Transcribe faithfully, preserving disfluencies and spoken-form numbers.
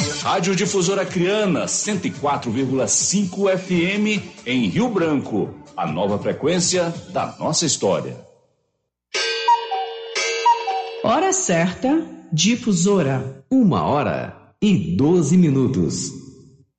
Rádio Difusora Acreana, cento e quatro vírgula cinco F M em Rio Branco. A nova frequência da nossa história. Hora certa, Difusora. Uma hora e doze minutos.